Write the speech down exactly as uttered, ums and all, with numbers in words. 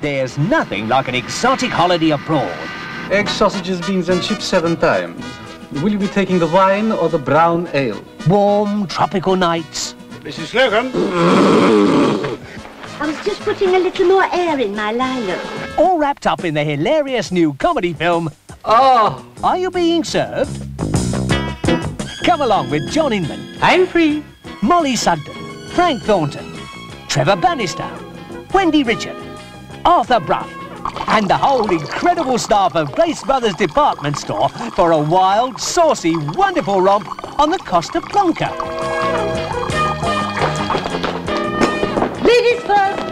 There's nothing like an exotic holiday abroad. Eggs, sausages, beans and chips seven times. Will you be taking the wine or the brown ale? Warm, tropical nights. Missus Slocum? I was just putting a little more air in my lilac. All wrapped up in the hilarious new comedy film, Oh, Are You Being Served? Come along with John Inman, I'm free. Molly Sugden, Frank Thornton, Trevor Bannister, Wendy Richard, Arthur Bruff, and the whole incredible staff of Grace Brothers Department Store for a wild, saucy, wonderful romp on the Costa Blanca. Ladies first.